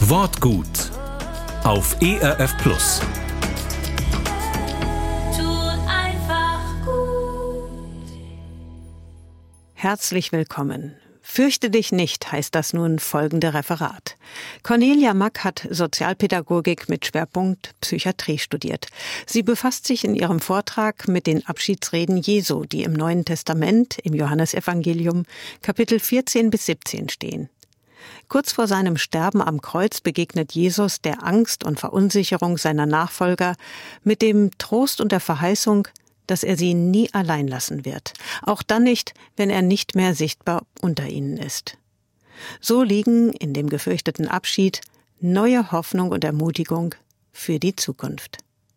Wortgut auf ERF Plus. Herzlich willkommen. Fürchte dich nicht, heißt das nun folgende Referat. Cornelia Mack hat Sozialpädagogik mit Schwerpunkt Psychiatrie studiert. Sie befasst sich in ihrem Vortrag mit den Abschiedsreden Jesu, die im Neuen Testament, im Johannesevangelium, Kapitel 14 bis 17 stehen. Kurz vor seinem Sterben am Kreuz begegnet Jesus der Angst und Verunsicherung seiner Nachfolger mit dem Trost und der Verheißung, dass er sie nie allein lassen wird, auch dann nicht, wenn er nicht mehr sichtbar unter ihnen ist. So liegen in dem gefürchteten Abschied neue Hoffnung und Ermutigung für die Zukunft.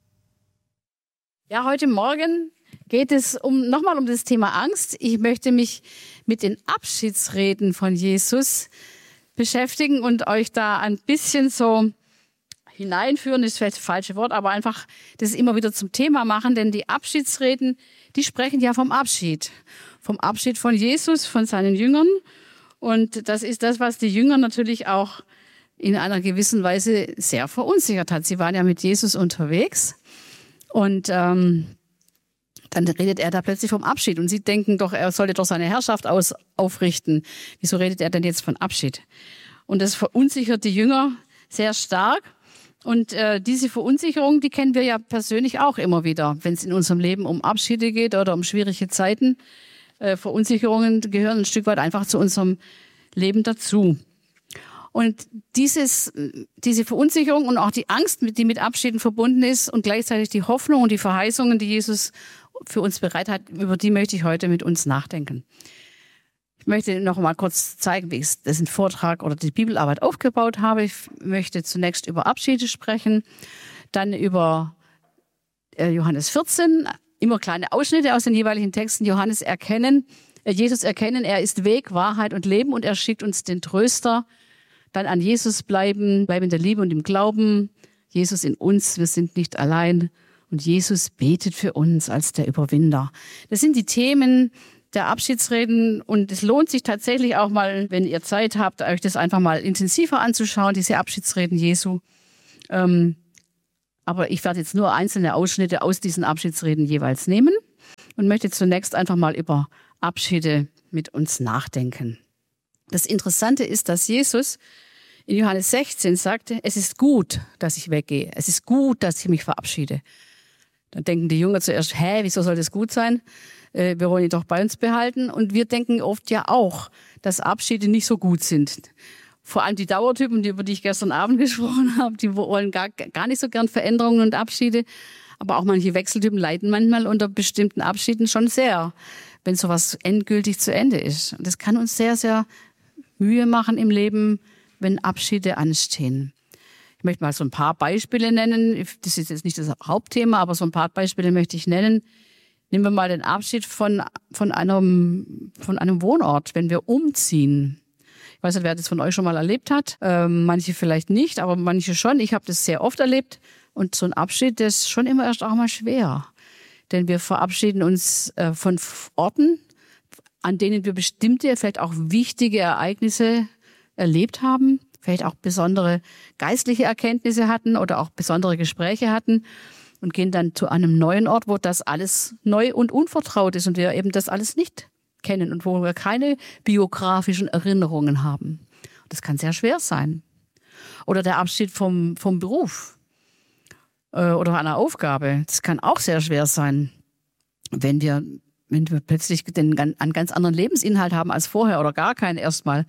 Ja, heute Morgen geht es nochmal um das Thema Angst. Ich möchte mich mit den Abschiedsreden von Jesus beschäftigen und euch da ein bisschen so hineinführen, ist vielleicht das falsche Wort, aber einfach das immer wieder zum Thema machen, denn die Abschiedsreden, die sprechen ja vom Abschied von Jesus, von seinen Jüngern, und das ist das, was die Jünger natürlich auch in einer gewissen Weise sehr verunsichert hat. Sie waren ja mit Jesus unterwegs und dann redet er da plötzlich vom Abschied und sie denken doch, er sollte doch seine Herrschaft aufrichten. Wieso redet er denn jetzt von Abschied? Und das verunsichert die Jünger sehr stark. Und diese Verunsicherung, die kennen wir ja persönlich auch immer wieder, wenn es in unserem Leben um Abschiede geht oder um schwierige Zeiten. Verunsicherungen gehören ein Stück weit einfach zu unserem Leben dazu. Und diese Verunsicherung und auch die Angst, die mit Abschieden verbunden ist, und gleichzeitig die Hoffnung und die Verheißungen, die Jesus für uns bereit hat, über die möchte ich heute mit uns nachdenken. Ich möchte noch mal kurz zeigen, wie ich den Vortrag oder die Bibelarbeit aufgebaut habe. Ich möchte zunächst über Abschiede sprechen, dann über Johannes 14, immer kleine Ausschnitte aus den jeweiligen Texten. Jesus erkennen, er ist Weg, Wahrheit und Leben, und er schickt uns den Tröster. Dann an Jesus bleiben in der Liebe und im Glauben. Jesus in uns, wir sind nicht allein. Und Jesus betet für uns als der Überwinder. Das sind die Themen der Abschiedsreden, und es lohnt sich tatsächlich auch mal, wenn ihr Zeit habt, euch das einfach mal intensiver anzuschauen, diese Abschiedsreden Jesu. Aber ich werde jetzt nur einzelne Ausschnitte aus diesen Abschiedsreden jeweils nehmen und möchte zunächst einfach mal über Abschiede mit uns nachdenken. Das Interessante ist, dass Jesus in Johannes 16 sagte, es ist gut, dass ich weggehe. Es ist gut, dass ich mich verabschiede. Dann denken die Jünger zuerst, wieso soll das gut sein? Wir wollen ihn doch bei uns behalten. Und wir denken oft ja auch, dass Abschiede nicht so gut sind. Vor allem die Dauertypen, über die ich gestern Abend gesprochen habe, die wollen gar nicht so gern Veränderungen und Abschiede. Aber auch manche Wechseltypen leiden manchmal unter bestimmten Abschieden schon sehr, wenn sowas endgültig zu Ende ist. Und das kann uns sehr, sehr Mühe machen im Leben, wenn Abschiede anstehen. Ich möchte mal so ein paar Beispiele nennen. Das ist jetzt nicht das Hauptthema, aber so ein paar Beispiele möchte ich nennen. Nehmen wir mal den Abschied von einem Wohnort, wenn wir umziehen. Ich weiß nicht, wer das von euch schon mal erlebt hat. Manche vielleicht nicht, aber manche schon. Ich habe das sehr oft erlebt. Und so ein Abschied, das ist schon immer erst auch mal schwer. Denn wir verabschieden uns von Orten, an denen wir bestimmte, vielleicht auch wichtige Ereignisse erlebt haben, vielleicht auch besondere geistliche Erkenntnisse hatten oder auch besondere Gespräche hatten, und gehen dann zu einem neuen Ort, wo das alles neu und unvertraut ist und wir eben das alles nicht kennen und wo wir keine biografischen Erinnerungen haben. Das kann sehr schwer sein. Oder der Abschied vom Beruf oder einer Aufgabe. Das kann auch sehr schwer sein, wenn wir plötzlich einen ganz anderen Lebensinhalt haben als vorher oder gar keinen erstmal.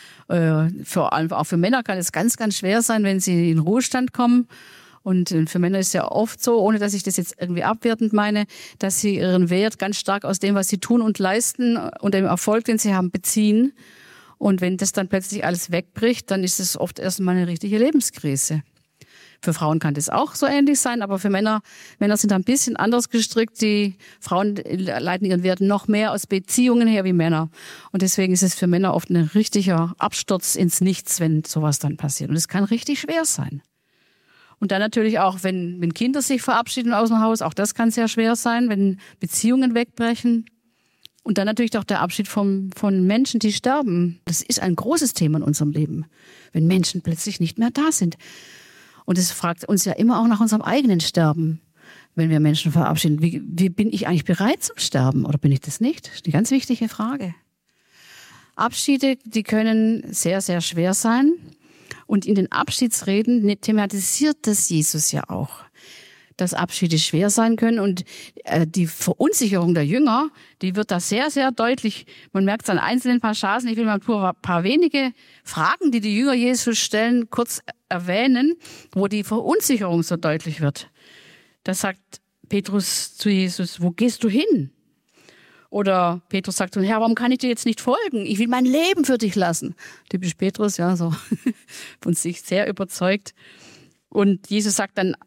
Vor allem auch für Männer kann es ganz, ganz schwer sein, wenn sie in den Ruhestand kommen. Und für Männer ist es ja oft so, ohne dass ich das jetzt irgendwie abwertend meine, dass sie ihren Wert ganz stark aus dem, was sie tun und leisten und dem Erfolg, den sie haben, beziehen. Und wenn das dann plötzlich alles wegbricht, dann ist es oft erstmal eine richtige Lebenskrise. Für Frauen kann das auch so ähnlich sein, aber für Männer sind ein bisschen anders gestrickt. Die Frauen leiten ihren Wert noch mehr aus Beziehungen her wie Männer. Und deswegen ist es für Männer oft ein richtiger Absturz ins Nichts, wenn sowas dann passiert. Und es kann richtig schwer sein. Und dann natürlich auch, wenn Kinder sich verabschieden aus dem Haus, auch das kann sehr schwer sein, wenn Beziehungen wegbrechen. Und dann natürlich auch der Abschied von Menschen, die sterben. Das ist ein großes Thema in unserem Leben, wenn Menschen plötzlich nicht mehr da sind. Und es fragt uns ja immer auch nach unserem eigenen Sterben, wenn wir Menschen verabschieden. Wie bin ich eigentlich bereit zum Sterben oder bin ich das nicht? Das ist eine ganz wichtige Frage. Abschiede, die können sehr, sehr schwer sein. Und in den Abschiedsreden thematisiert das Jesus ja auch, dass Abschiede schwer sein können. Und die Verunsicherung der Jünger, die wird da sehr, sehr deutlich. Man merkt es an einzelnen Passagen. Ich will mal nur ein paar wenige Fragen, die die Jünger Jesus stellen, kurz erwähnen, wo die Verunsicherung so deutlich wird. Da sagt Petrus zu Jesus, wo gehst du hin? Oder Petrus sagt, Herr, warum kann ich dir jetzt nicht folgen? Ich will mein Leben für dich lassen. Typisch Petrus, ja, so von sich sehr überzeugt. Und Jesus sagt dann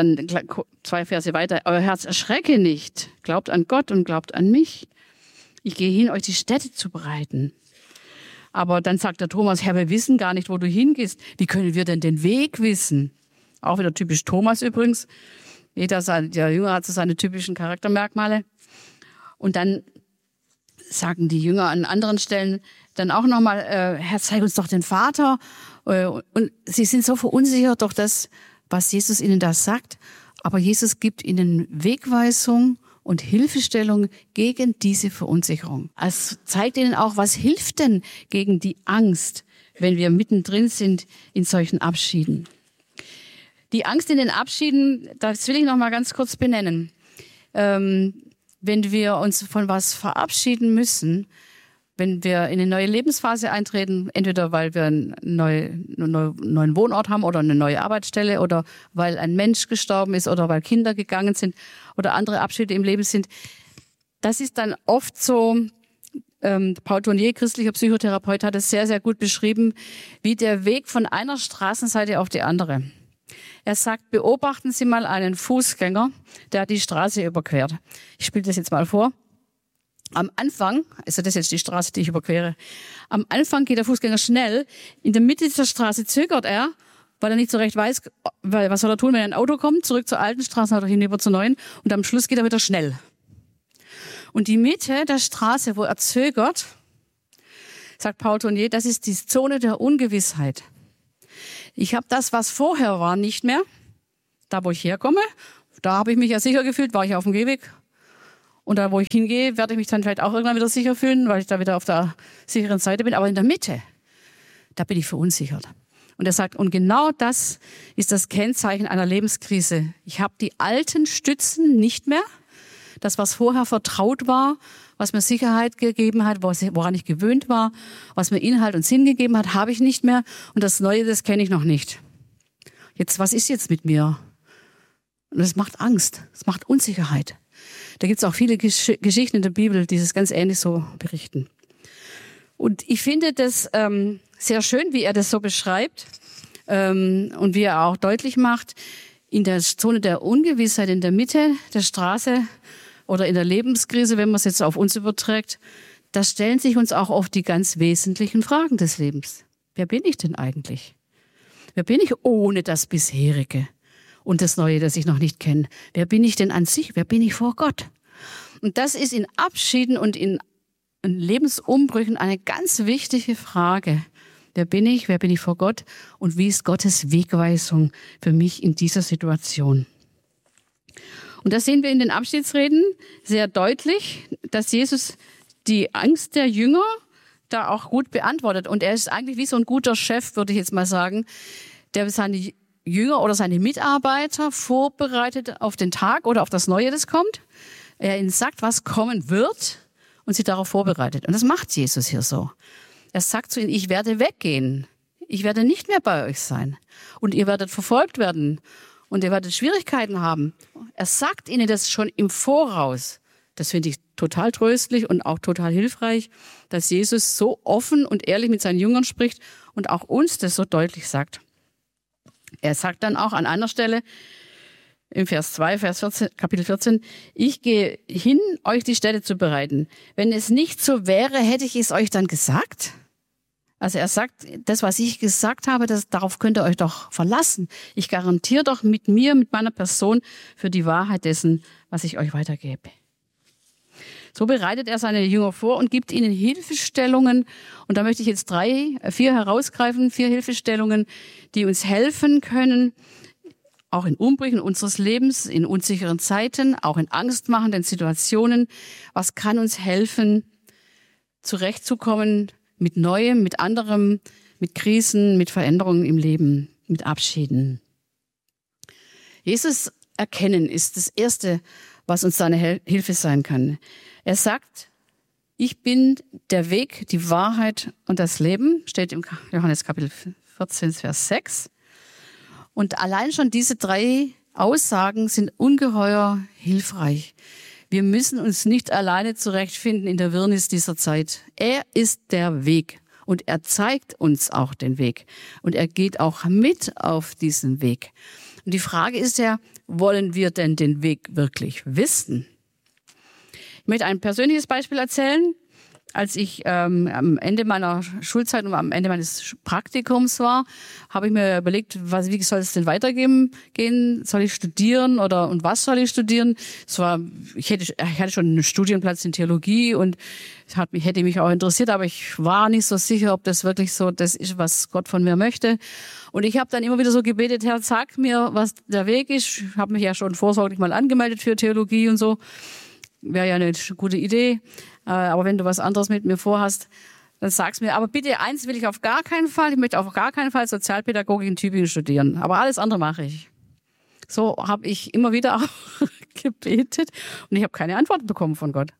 2 Verse weiter, euer Herz erschrecke nicht. Glaubt an Gott und glaubt an mich. Ich gehe hin, euch die Stätte zu bereiten. Aber dann sagt der Thomas, Herr, wir wissen gar nicht, wo du hingehst. Wie können wir denn den Weg wissen? Auch wieder typisch Thomas übrigens. Der Jünger hat so seine typischen Charaktermerkmale. Und dann sagen die Jünger an anderen Stellen dann auch nochmal, Herr, zeig uns doch den Vater. Und sie sind so verunsichert durch das, was Jesus ihnen da sagt. Aber Jesus gibt ihnen Wegweisung und Hilfestellung gegen diese Verunsicherung. Es zeigt ihnen auch, was hilft denn gegen die Angst, wenn wir mittendrin sind in solchen Abschieden. Die Angst in den Abschieden, das will ich noch mal ganz kurz benennen. Wenn wir uns von was verabschieden müssen, wenn wir in eine neue Lebensphase eintreten, entweder weil wir einen neuen Wohnort haben oder eine neue Arbeitsstelle oder weil ein Mensch gestorben ist oder weil Kinder gegangen sind oder andere Abschiede im Leben sind, das ist dann oft so, Paul Tournier, christlicher Psychotherapeut, hat es sehr, sehr gut beschrieben, wie der Weg von einer Straßenseite auf die andere. Er sagt, beobachten Sie mal einen Fußgänger, der die Straße überquert. Ich spiele das jetzt mal vor. Am Anfang, also das ist jetzt die Straße, die ich überquere, am Anfang geht der Fußgänger schnell. In der Mitte dieser Straße zögert er, weil er nicht so recht weiß, was soll er tun, wenn ein Auto kommt, zurück zur alten Straße oder hinüber zur neuen. Und am Schluss geht er wieder schnell. Und die Mitte der Straße, wo er zögert, sagt Paul Tournier, das ist die Zone der Ungewissheit. Ich habe das, was vorher war, nicht mehr. Da, wo ich herkomme, da habe ich mich ja sicher gefühlt, war ich auf dem Gehweg. Und da, wo ich hingehe, werde ich mich dann vielleicht auch irgendwann wieder sicher fühlen, weil ich da wieder auf der sicheren Seite bin. Aber in der Mitte, da bin ich verunsichert. Und er sagt, und genau das ist das Kennzeichen einer Lebenskrise. Ich habe die alten Stützen nicht mehr. Das, was vorher vertraut war, was mir Sicherheit gegeben hat, woran ich gewöhnt war, was mir Inhalt und Sinn gegeben hat, habe ich nicht mehr. Und das Neue, das kenne ich noch nicht. Jetzt, was ist jetzt mit mir? Und das macht Angst, das macht Unsicherheit. Da gibt es auch viele Geschichten in der Bibel, die das ganz ähnlich so berichten. Und ich finde das sehr schön, wie er das so beschreibt und wie er auch deutlich macht, in der Zone der Ungewissheit, in der Mitte der Straße oder in der Lebenskrise, wenn man es jetzt auf uns überträgt, da stellen sich uns auch oft die ganz wesentlichen Fragen des Lebens. Wer bin ich denn eigentlich? Wer bin ich ohne das Bisherige und das Neue, das ich noch nicht kenne? Wer bin ich denn an sich? Wer bin ich vor Gott? Und das ist in Abschieden und in Lebensumbrüchen eine ganz wichtige Frage. Wer bin ich vor Gott und wie ist Gottes Wegweisung für mich in dieser Situation? Und das sehen wir in den Abschiedsreden sehr deutlich, dass Jesus die Angst der Jünger da auch gut beantwortet. Und er ist eigentlich wie so ein guter Chef, würde ich jetzt mal sagen, der seine Jünger oder seine Mitarbeiter vorbereitet auf den Tag oder auf das Neue, das kommt. Er ihnen sagt, was kommen wird und sie darauf vorbereitet. Und das macht Jesus hier so. Er sagt zu ihnen, ich werde weggehen. Ich werde nicht mehr bei euch sein. Und ihr werdet verfolgt werden. Und ihr werdet Schwierigkeiten haben. Er sagt ihnen das schon im Voraus. Das finde ich total tröstlich und auch total hilfreich, dass Jesus so offen und ehrlich mit seinen Jüngern spricht und auch uns das so deutlich sagt. Er sagt dann auch an einer Stelle, im Vers 2, Vers 14, Kapitel 14, ich gehe hin, euch die Stätte zu bereiten. Wenn es nicht so wäre, hätte ich es euch dann gesagt? Also er sagt, das, was ich gesagt habe, darauf könnt ihr euch doch verlassen. Ich garantiere doch mit mir, mit meiner Person für die Wahrheit dessen, was ich euch weitergebe. So bereitet er seine Jünger vor und gibt ihnen Hilfestellungen. Und da möchte ich jetzt 4 herausgreifen, 4 Hilfestellungen, die uns helfen können, auch in Umbrüchen unseres Lebens, in unsicheren Zeiten, auch in angstmachenden Situationen. Was kann uns helfen, zurechtzukommen mit Neuem, mit anderem, mit Krisen, mit Veränderungen im Leben, mit Abschieden? Jesus erkennen ist das Erste, was uns seine Hilfe sein kann. Er sagt, ich bin der Weg, die Wahrheit und das Leben, steht im Johannes Kapitel 14, Vers 6. Und allein schon diese 3 Aussagen sind ungeheuer hilfreich. Wir müssen uns nicht alleine zurechtfinden in der Wirrnis dieser Zeit. Er ist der Weg und er zeigt uns auch den Weg. Und er geht auch mit auf diesen Weg. Und die Frage ist ja, wollen wir denn den Weg wirklich wissen? Ich möchte ein persönliches Beispiel erzählen. Als ich am Ende meiner Schulzeit und am Ende meines Praktikums war, habe ich mir überlegt, wie soll es denn weitergehen? Soll ich studieren und was soll ich studieren? Ich hatte schon einen Studienplatz in Theologie und hätte mich auch interessiert, aber ich war nicht so sicher, ob das wirklich so das ist, was Gott von mir möchte. Und ich habe dann immer wieder so gebetet, Herr, sag mir, was der Weg ist. Ich habe mich ja schon vorsorglich mal angemeldet für Theologie und so. Wäre ja eine gute Idee. Aber wenn du was anderes mit mir vorhast, dann sag's mir. Aber bitte, eins will ich auf gar keinen Fall. Ich möchte auf gar keinen Fall Sozialpädagogik in Tübingen studieren. Aber alles andere mache ich. So habe ich immer wieder auch gebetet und ich habe keine Antwort bekommen von Gott.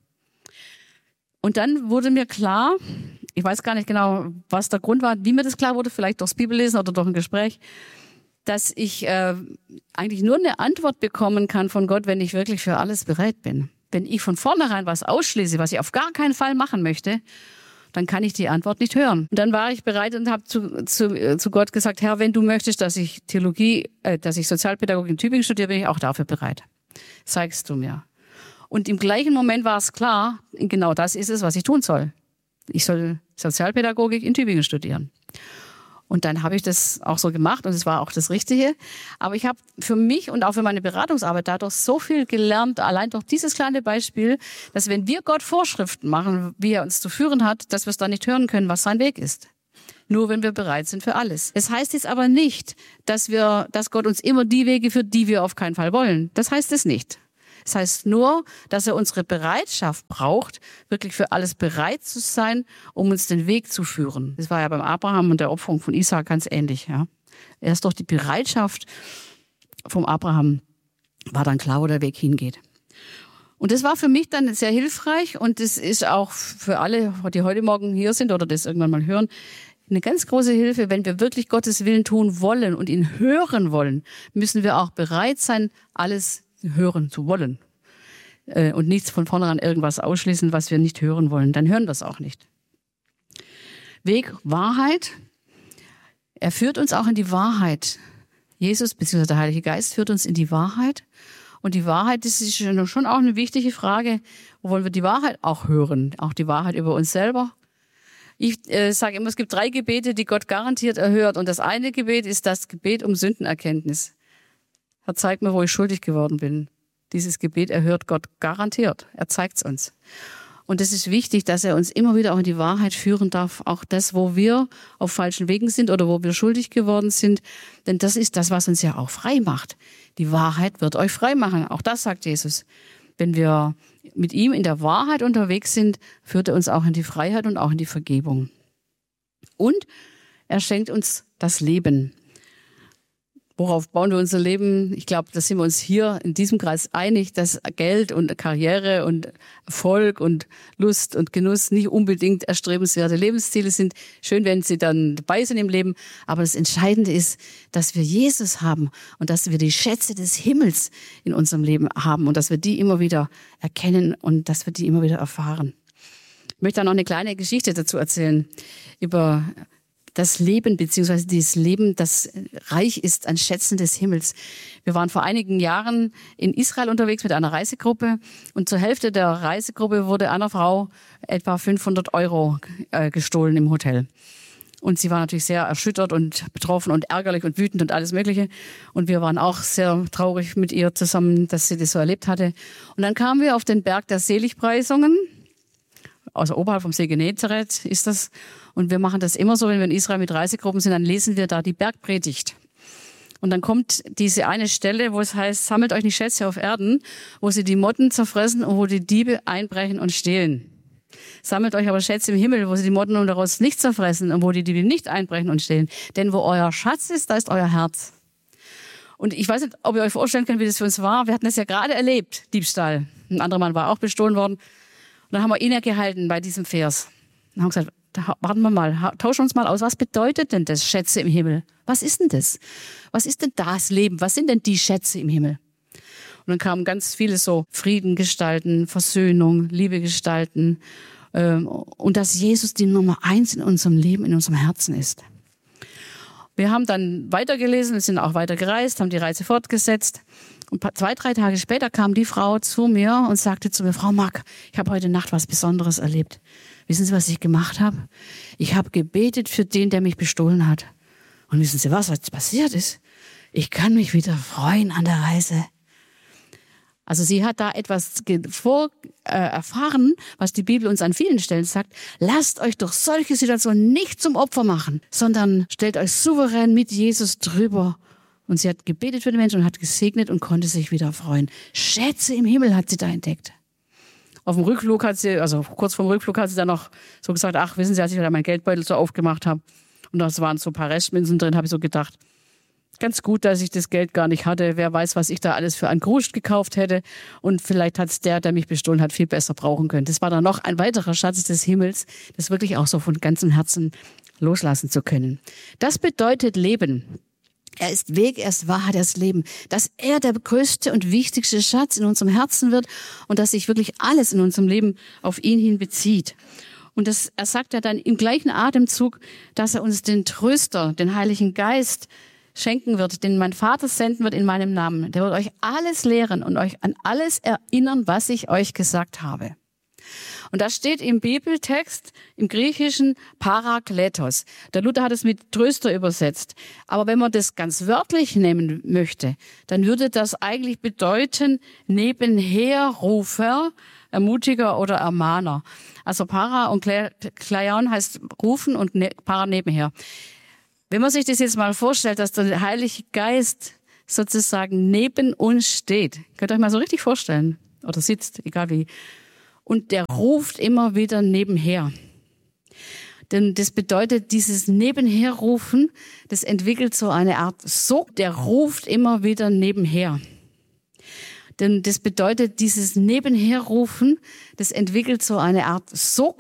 Und dann wurde mir klar, ich weiß gar nicht genau, was der Grund war, wie mir das klar wurde, vielleicht durchs Bibellesen oder durch ein Gespräch, dass ich eigentlich nur eine Antwort bekommen kann von Gott, wenn ich wirklich für alles bereit bin. Wenn ich von vornherein was ausschließe, was ich auf gar keinen Fall machen möchte, dann kann ich die Antwort nicht hören. Und dann war ich bereit und habe zu Gott gesagt, Herr, wenn du möchtest, dass ich Sozialpädagogik in Tübingen studiere, bin ich auch dafür bereit. Zeigst du mir. Und im gleichen Moment war es klar, genau das ist es, was ich tun soll. Ich soll Sozialpädagogik in Tübingen studieren. Und dann habe ich das auch so gemacht und es war auch das Richtige. Aber ich habe für mich und auch für meine Beratungsarbeit dadurch so viel gelernt, allein durch dieses kleine Beispiel, dass wenn wir Gott Vorschriften machen, wie er uns zu führen hat, dass wir es dann nicht hören können, was sein Weg ist. Nur wenn wir bereit sind für alles. Es heißt jetzt aber nicht, dass Gott uns immer die Wege führt, die wir auf keinen Fall wollen. Das heißt es nicht. Das heißt nur, dass er unsere Bereitschaft braucht, wirklich für alles bereit zu sein, um uns den Weg zu führen. Das war ja beim Abraham und der Opferung von Isaak ganz ähnlich. Ja. Erst durch die Bereitschaft vom Abraham war dann klar, wo der Weg hingeht. Und das war für mich dann sehr hilfreich und das ist auch für alle, die heute Morgen hier sind oder das irgendwann mal hören, eine ganz große Hilfe. Wenn wir wirklich Gottes Willen tun wollen und ihn hören wollen, müssen wir auch bereit sein, alles hören zu wollen und nicht von vornherein irgendwas ausschließen, was wir nicht hören wollen. Dann hören wir es auch nicht. Weg, Wahrheit. Er führt uns auch in die Wahrheit. Jesus bzw. der Heilige Geist führt uns in die Wahrheit. Und die Wahrheit, das ist schon auch eine wichtige Frage. Wo wollen wir die Wahrheit auch hören? Auch die Wahrheit über uns selber. Ich sage immer, es gibt 3 Gebete, die Gott garantiert erhört. Und das eine Gebet ist das Gebet um Sündenerkenntnis. Herr, zeig mir, wo ich schuldig geworden bin. Dieses Gebet erhört Gott garantiert. Er zeigt es uns. Und es ist wichtig, dass er uns immer wieder auch in die Wahrheit führen darf. Auch das, wo wir auf falschen Wegen sind oder wo wir schuldig geworden sind. Denn das ist das, was uns ja auch frei macht. Die Wahrheit wird euch frei machen. Auch das sagt Jesus. Wenn wir mit ihm in der Wahrheit unterwegs sind, führt er uns auch in die Freiheit und auch in die Vergebung. Und er schenkt uns das Leben. Worauf bauen wir unser Leben? Ich glaube, da sind wir uns hier in diesem Kreis einig, dass Geld und Karriere und Erfolg und Lust und Genuss nicht unbedingt erstrebenswerte Lebensziele sind. Schön, wenn sie dann dabei sind im Leben. Aber das Entscheidende ist, dass wir Jesus haben und dass wir die Schätze des Himmels in unserem Leben haben und dass wir die immer wieder erkennen und dass wir die immer wieder erfahren. Ich möchte da noch eine kleine Geschichte dazu erzählen über das Leben, beziehungsweise dieses Leben, das reich ist an Schätzen des Himmels. Wir waren vor einigen Jahren in Israel unterwegs mit einer Reisegruppe und zur Hälfte der Reisegruppe wurde einer Frau etwa 500 € gestohlen im Hotel. Und sie war natürlich sehr erschüttert und betroffen und ärgerlich und wütend und alles Mögliche. Und wir waren auch sehr traurig mit ihr zusammen, dass sie das so erlebt hatte. Und dann kamen wir auf den Berg der Seligpreisungen. Also oberhalb vom See Genezareth ist das. Und wir machen das immer so, wenn wir in Israel mit Reisegruppen sind, dann lesen wir da die Bergpredigt. Und dann kommt diese eine Stelle, wo es heißt, sammelt euch nicht Schätze auf Erden, wo sie die Motten zerfressen und wo die Diebe einbrechen und stehlen. Sammelt euch aber Schätze im Himmel, wo sie die Motten und daraus nicht zerfressen und wo die Diebe nicht einbrechen und stehlen. Denn wo euer Schatz ist, da ist euer Herz. Und ich weiß nicht, ob ihr euch vorstellen könnt, wie das für uns war. Wir hatten das ja gerade erlebt, Diebstahl. Ein anderer Mann war auch bestohlen worden. Und dann haben wir innegehalten bei diesem Vers. Und haben gesagt, warten wir mal, tauschen uns mal aus. Was bedeutet denn das, Schätze im Himmel? Was ist denn das? Was ist denn das Leben? Was sind denn die Schätze im Himmel? Und dann kamen ganz viele so Frieden gestalten, Versöhnung, Liebe gestalten und dass Jesus die Nummer 1 in unserem Leben, in unserem Herzen ist. Wir haben dann weitergelesen, sind auch weiter gereist, haben die Reise fortgesetzt. Und 2-3 Tage später kam die Frau zu mir und sagte zu mir, Frau Mack, ich habe heute Nacht was Besonderes erlebt. Wissen Sie, was ich gemacht habe? Ich habe gebetet für den, der mich bestohlen hat. Und wissen Sie, was jetzt passiert ist? Ich kann mich wieder freuen an der Reise. Also sie hat da etwas erfahren, was die Bibel uns an vielen Stellen sagt. Lasst euch durch solche Situationen nicht zum Opfer machen, sondern stellt euch souverän mit Jesus drüber. Und sie hat gebetet für den Menschen und hat gesegnet und konnte sich wieder freuen. Schätze im Himmel hat sie da entdeckt. Auf dem Rückflug hat sie, also kurz vorm Rückflug hat sie dann noch so gesagt, ach, wissen Sie, als ich da meinen Geldbeutel so aufgemacht habe und da waren so ein paar Restmünzen drin, habe ich so gedacht, ganz gut, dass ich das Geld gar nicht hatte. Wer weiß, was ich da alles für einen Kruscht gekauft hätte. Und vielleicht hat es der mich bestohlen hat, viel besser brauchen können. Das war dann noch ein weiterer Schatz des Himmels, das wirklich auch so von ganzem Herzen loslassen zu können. Das bedeutet Leben. Er ist Weg, er ist Wahrheit, er ist Leben. Dass er der größte und wichtigste Schatz in unserem Herzen wird und dass sich wirklich alles in unserem Leben auf ihn hin bezieht. Und er sagt ja dann im gleichen Atemzug, dass er uns den Tröster, den Heiligen Geist schenken wird, den mein Vater senden wird in meinem Namen. Der wird euch alles lehren und euch an alles erinnern, was ich euch gesagt habe. Und da steht im Bibeltext, im Griechischen, Parakletos. Der Luther hat es mit Tröster übersetzt. Aber wenn man das ganz wörtlich nehmen möchte, dann würde das eigentlich bedeuten, Nebenherrufer, Ermutiger oder Ermahner. Also Para und Kleion heißt rufen und Para nebenher. Wenn man sich das jetzt mal vorstellt, dass der Heilige Geist sozusagen neben uns steht, könnt ihr euch mal so richtig vorstellen, oder sitzt, egal wie, und der ruft immer wieder nebenher. Denn das bedeutet, dieses Nebenherrufen, das entwickelt so eine Art Sog, der ruft immer wieder nebenher. Denn das bedeutet, dieses Nebenherrufen, das entwickelt so eine Art Sog